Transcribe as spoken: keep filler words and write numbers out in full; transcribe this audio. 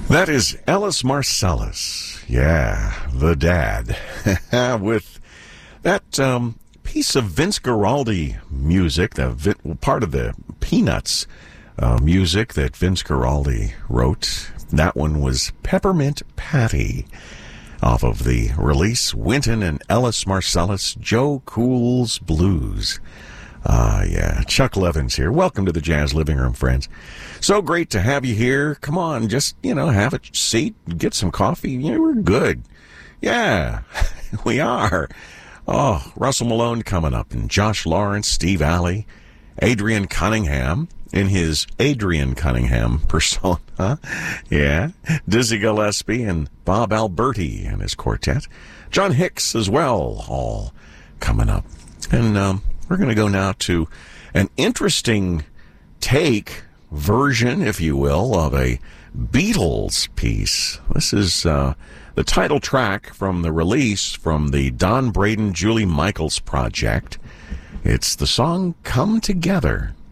That is Ellis Marsalis. Yeah, the dad. With that um, piece of Vince Guaraldi music, the part of the Peanuts uh, music that Vince Guaraldi wrote. That one was Peppermint Patty, off of the release Wynton and Ellis Marsalis, Joe Cool's Blues. Ah, uh, yeah. Chuck Levins here. Welcome to the Jazz Living Room, friends. So great to have you here. Come on, just, you know, have a seat, get some coffee. Yeah, we're good. Yeah, we are. Oh, Russell Malone coming up, and Josh Lawrence, Steve Alley, Adrian Cunningham in his Adrian Cunningham persona. Yeah, Dizzy Gillespie and Bob Alberti and his quartet. John Hicks as well, all coming up. And um, we're going to go now to an interesting take, version, if you will, of a Beatles piece. This is uh, the title track from the release from the Don Braden, Julie Michaels project. It's the song Come Together.